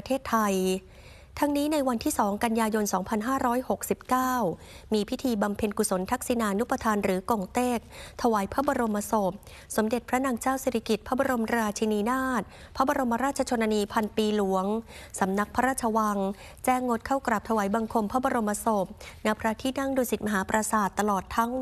เทศไทยทั้งนี้ในวันที่ 2 กันยายน 2569 มีพิธีบำเพ็ญกุศลทักษิณานุปทานหรือกงเต็กถวายพระบรมศพสมเด็จพระนางเจ้าสิริกิติ์พระบรมราชินีนาถพระบรมราชชนนีพันปีหลวงสำนักพระราชวังแจ้งงดเข้ากราบถวายบังคมพระบรมศพณพระที่นั่งดุสิตมหาปราสาทตลอดทั้ง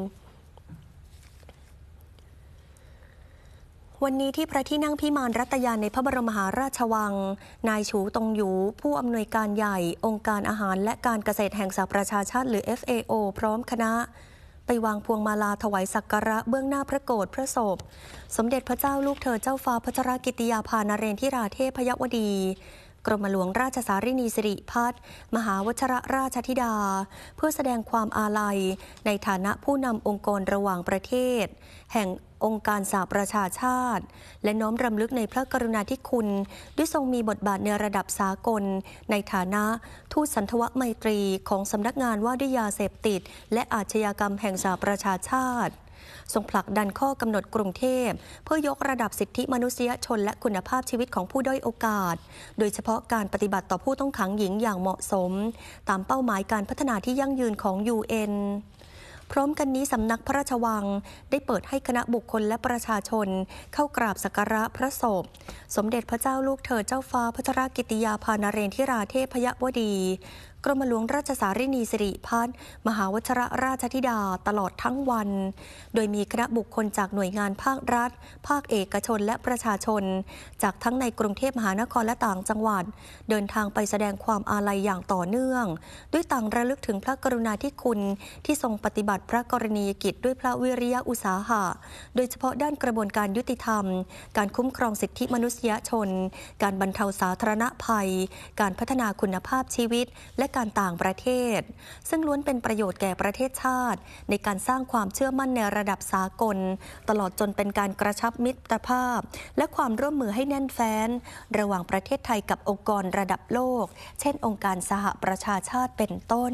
วันนี้ที่พระที่นั่งพิมานรัตยาในพระบรมมหาราชวังนายฉูตงหยูผู้อำนวยการใหญ่องค์การอาหารและการเกษตรแห่งสหประชาชาติหรือ FAO พร้อมคณะไปวางพวงมาลาถวายสักการะเบื้องหน้าพระโกฐพระศพสมเด็จพระเจ้าลูกเธอเจ้าฟ้าพัชรกิติยาภานเรนทิราเทพยวดีกรมหลวงราชสารินีสิริพัฒน์มหาวชรราชธิดาเพื่อแสดงความอาลัยในฐานะผู้นำองค์กรระหว่างประเทศแห่งองค์การสหประชาชาติและน้อมรำลึกในพระกรุณาธิคุณด้วยทรงมีบทบาทในระดับสากลในฐานะทูตสันทวไมตรีของสำนักงานว่าด้วยยาเสพติดและอาชญากรรมแห่งสหประชาชาติทรงผลักดันข้อกำหนดกรุงเทพเพื่อยกระดับสิทธิมนุษยชนและคุณภาพชีวิตของผู้ด้อยโอกาสโดยเฉพาะการปฏิบัติต่อผู้ต้องขังหญิงอย่างเหมาะสมตามเป้าหมายการพัฒนาที่ยั่งยืนของ UNพร้อมกันนี้สำนักพระราชวังได้เปิดให้คณะบุคคลและประชาชนเข้ากราบสักการะพระศพสมเด็จพระเจ้าลูกเธอเจ้าฟ้าพัชรกิติยาภานเรนทิราเทพยวดีกรมหลวงราชสารินีสิริพัฒน์มหาวชรราชธิดาตลอดทั้งวันโดยมีคณะบุคคลจากหน่วยงานภาครัฐภาคเอกชนและประชาชนจากทั้งในกรุงเทพมหานครและต่างจังหวัดเดินทางไปแสดงความอาลัยอย่างต่อเนื่องด้วยต่างระลึกถึงพระกรุณาธิคุณที่ทรงปฏิบัติพระกรณียกิจด้วยพระวิริยะอุตสาหะโดยเฉพาะด้านกระบวนการยุติธรรมการคุ้มครองสิทธิมนุษยชนการบรรเทาสาธารณภัยการพัฒนาคุณภาพชีวิตและการต่างประเทศซึ่งล้วนเป็นประโยชน์แก่ประเทศชาติในการสร้างความเชื่อมั่นในระดับสากลตลอดจนเป็นการกระชับมิตรภาพและความร่วมมือให้แน่นแฟ้นระหว่างประเทศไทยกับองค์กรระดับโลกเช่นองค์การสหประชาชาติเป็นต้น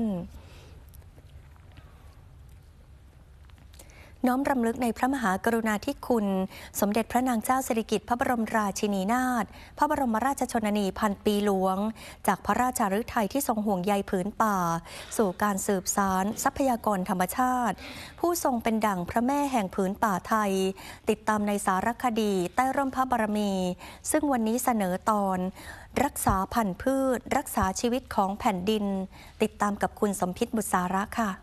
น้อมรำลึกในพระมหากรุณาธิคุณสมเด็จพระนางเจ้าสิริกิติ์พระบรมราชินีนาถพระบรมราชชนนีพันปีหลวงจากพระราชฤทัยที่ทรงห่วงใยผืนป่าสู่การสืบสานทรัพยากรธรรมชาติผู้ทรงเป็นดั่งพระแม่แห่งผืนป่าไทยติดตามในสารคดีใต้ร่มพระบารมีซึ่งวันนี้เสนอตอนรักษาพันธุ์พืชรักษาชีวิตของแผ่นดินติดตามกับคุณสมพิษบุษาระค่ะ